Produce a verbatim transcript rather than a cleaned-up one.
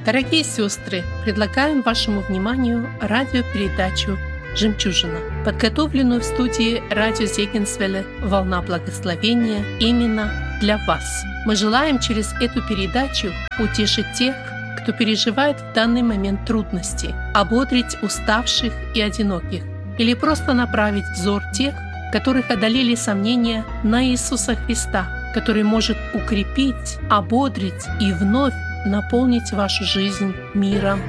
Дорогие сестры, предлагаем вашему вниманию радиопередачу «Жемчужина», подготовленную в студии радио Зегенсвелле «Волна благословения» именно для вас. Мы желаем через эту передачу утешить тех, кто переживает в данный момент трудности, ободрить уставших и одиноких, или просто направить взор тех, которых одолели сомнения, на Иисуса Христа, который может укрепить, ободрить и вновь наполнить вашу жизнь миром